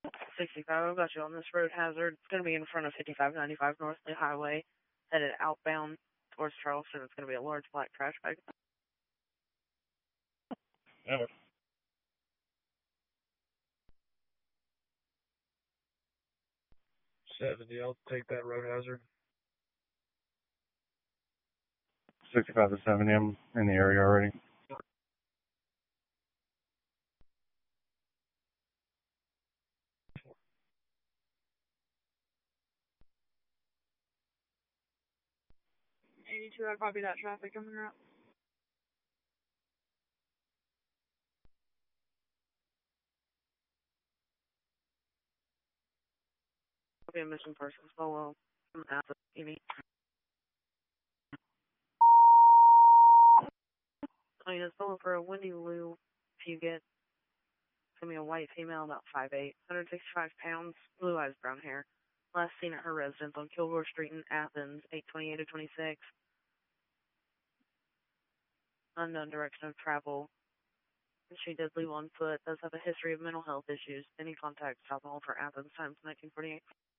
65, I've got you on this road hazard. It's going to be in front of 5595 North Lee Highway, headed outbound towards Charleston. It's going to be a large black trash bag. Yeah. 70, I'll take that road hazard. 65 to 70, I'm in the area already. I copy that traffic coming up. Be a missing person solo from Athens, Amy. I mean, it's solo for a Wendy Lou. If you get, it's going to be a white female, about 5'8", 165 pounds, blue eyes, brown hair. Last seen at her residence on Kilgore Street in Athens, 828 to 26. Unknown direction of travel. She did leave on foot, does have a history of mental health issues. Any contact South Hall for Athens times 1948.